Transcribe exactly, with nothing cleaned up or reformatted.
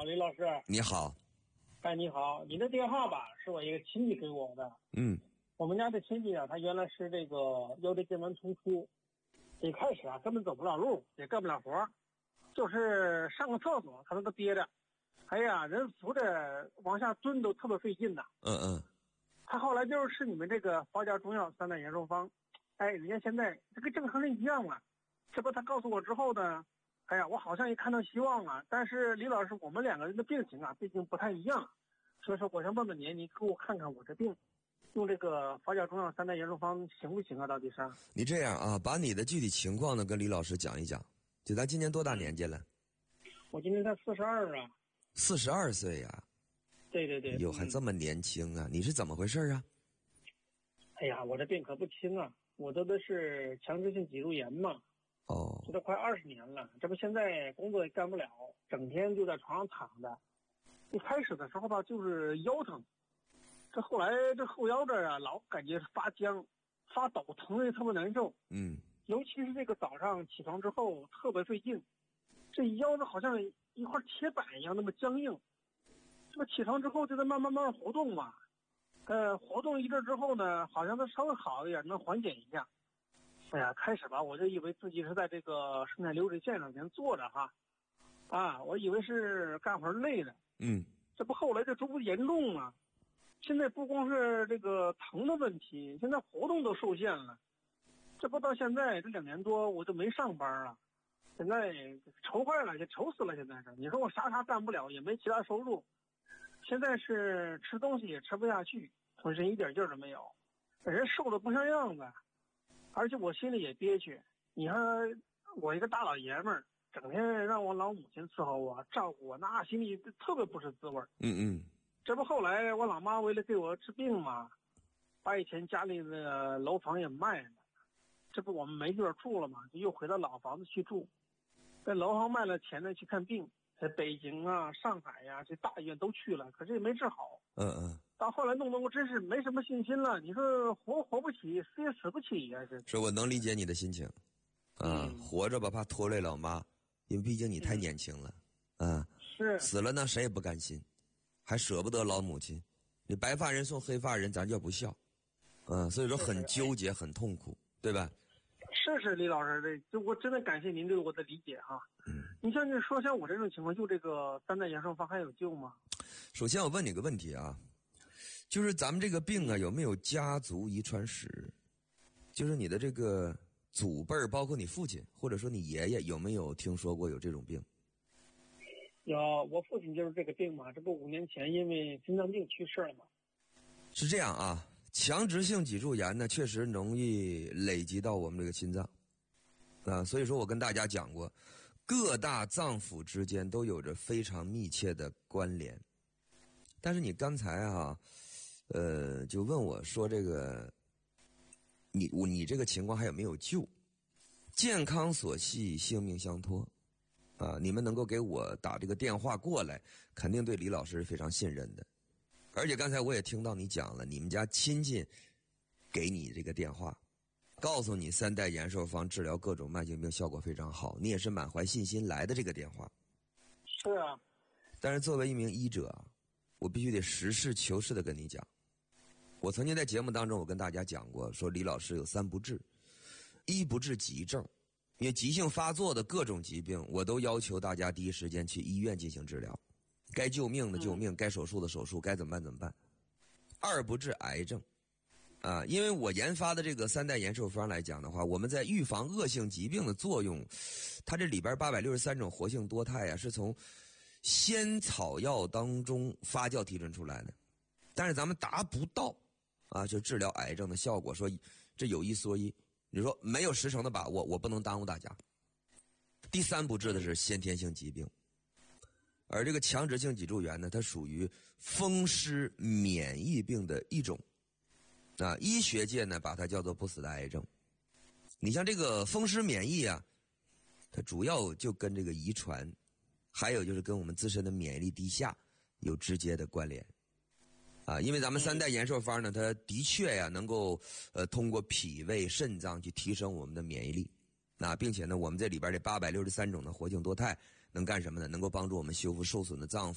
李老师。 你好。 哎，你好，你的电话吧是我一个亲戚给我的。 嗯， 我们家的亲戚啊，他原来是这个腰椎间盘突出，一开始啊根本走不了路，也干不了活，就是上个厕所他都憋着，哎呀，人扶着往下蹲都特别费劲呐。 嗯嗯。 他后来就是吃你们这个保甲中药三代延寿方，哎，人家现在这跟正常人一样了。这不他告诉我之后呢，哎呀，我好像也看到希望了。但是李老师，我们两个人的病情啊，毕竟不太一样，所以说我想问问您，你给我看看我这病，用这个保甲中药三代延寿方行不行啊？到底是？ 你这样啊，把你的具体情况呢跟李老师讲一讲。就咱今年多大年纪了？ 我今年才四十二啊。 四十二岁呀？ 对对对。 哟，还这么年轻啊！嗯、你是怎么回事啊？ 哎呀，我这病可不轻啊！我得的是强直性脊柱炎嘛。 哦。 这都快二十年了，这不现在工作也干不了，整天就在床上躺着。一开始的时候吧，就是腰疼，这后来这后腰这儿啊，老感觉发僵、发抖，疼的特别难受。 嗯。 尤其是这个早上起床之后特别费劲，这腰子好像一块铁板一样那么僵硬。这么起床之后就在慢慢慢慢活动嘛，呃，活动一阵之后呢，好像它稍微好一点，能缓解一下。哎呀，开始吧，我就以为自己是在这个生产流水线上前坐着哈，啊，我以为是干活累的。 嗯。 这不后来就逐步严重了，现在不光是这个疼的问题，现在活动都受限了。这不到现在这两年多，我就没上班了，现在愁坏了，也愁死了。现在是，你说我啥啥干不了，也没其他收入，现在是吃东西也吃不下去，浑身一点劲儿都没有，人瘦的不像样子。而且我心里也憋屈，你看我一个大老爷们儿，整天让我老母亲伺候我、照顾我，那心里特别不是滋味。 嗯嗯。 这不后来我老妈为了给我治病嘛，把以前家里的楼房也卖了，这不我们没地方住了嘛，就又回到老房子去住。在楼房卖了钱呢，去看病，在北京啊、上海呀、啊，这大医院都去了，可是也没治好。 嗯嗯。 到后来弄得我真是没什么信心了，你说活活不起，死也死不起呀、啊！这是我能理解你的心情，啊、嗯，活着吧怕拖累老妈，因为毕竟你太年轻了，嗯、啊， 是死了呢谁也不甘心，还舍不得老母亲，你白发人送黑发人，咱叫不孝，嗯、啊，所以说很纠结，很痛苦，对吧？ 是是，李老师，这就我真的感谢您对我的理解哈。嗯，你像你说像我这种情况，就这个三代延寿方还有救吗？ 首先我问你个问题啊。就是咱们这个病啊，有没有家族遗传史？就是你的这个祖辈儿，包括你父亲或者说你爷爷，有没有听说过有这种病？ 有，我父亲就是这个病嘛，这不五年前因为心脏病去世了嘛。 是这样啊，强直性脊柱炎呢，确实容易累积到我们这个心脏啊，所以说我跟大家讲过，各大脏腑之间都有着非常密切的关联。但是你刚才啊。呃，就问我说这个，你我你这个情况还有没有救？健康所系，性命相托，啊，你们能够给我打这个电话过来，肯定对李老师是非常信任的。而且刚才我也听到你讲了，你们家亲戚给你这个电话，告诉你三代延寿方治疗各种慢性病效果非常好，你也是满怀信心来的这个电话。 是啊。 但是作为一名医者啊，我必须得实事求是的跟你讲。我曾经在节目当中，我跟大家讲过，说李老师有三不治：一不治急症，因为急性发作的各种疾病，我都要求大家第一时间去医院进行治疗，该救命的救命，该手术的手术，该怎么办怎么办。二不治癌症，啊，因为我研发的这个三代延寿方来讲的话，我们在预防恶性疾病的作用，它这里边八百六十三种活性多肽啊，是从仙草药当中发酵提纯出来的，但是咱们达不到。啊，就治疗癌症的效果，说这有一说一，你说没有十成的把握，我不能耽误大家。第三不治的是先天性疾病，而这个强直性脊柱炎呢，它属于风湿免疫病的一种，啊，医学界呢把它叫做不死的癌症。你像这个风湿免疫啊，它主要就跟这个遗传，还有就是跟我们自身的免疫力低下有直接的关联。啊，因为咱们三代延寿方呢，它的确呀能够呃通过脾胃肾脏去提升我们的免疫力，那并且呢，我们这里边这八百六十三种的活性多肽能干什么呢？能够帮助我们修复受损的脏腑。